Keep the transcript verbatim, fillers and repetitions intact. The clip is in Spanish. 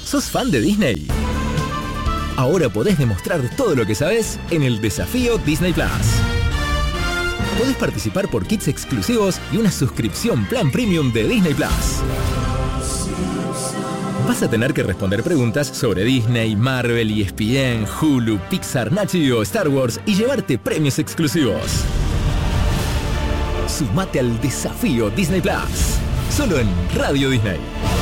¿Sos fan de Disney? Ahora podés demostrar todo lo que sabés en el Desafío Disney Plus. Podés participar por kits exclusivos y una suscripción plan premium de Disney Plus. Vas a tener que responder preguntas sobre Disney, Marvel, E S P N, Hulu, Pixar, Nat Geo, Star Wars y llevarte premios exclusivos. Sumate al Desafío Disney Plus, solo en Radio Disney.